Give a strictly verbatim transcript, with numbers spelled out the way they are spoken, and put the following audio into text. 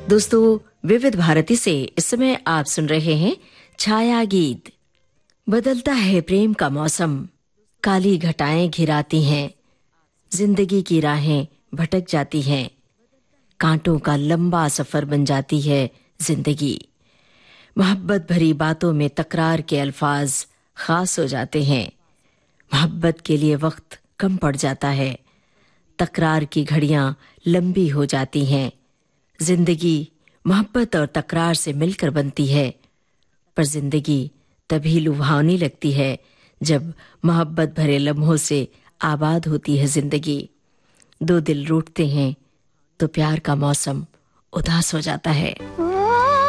दोस्तों, विविध भारती से इस समय आप सुन रहे हैं छाया गीत। बदलता है प्रेम का मौसम, काली घटाएं घिराती हैं, जिंदगी की राहें भटक जाती हैं, कांटों का लंबा सफर बन जाती है जिंदगी। मोहब्बत भरी बातों में तकरार के अल्फाज खास हो जाते हैं, मोहब्बत के लिए वक्त कम पड़ जाता है, तकरार की घड़ियां लंबी हो जाती हैं। जिंदगी मोहब्बत और तकरार से मिलकर बनती है, पर जिंदगी तभी लुभावनी लगती है जब मोहब्बत भरे लम्हों से आबाद होती है जिंदगी। दो दिल रूठते हैं तो प्यार का मौसम उदास हो जाता है।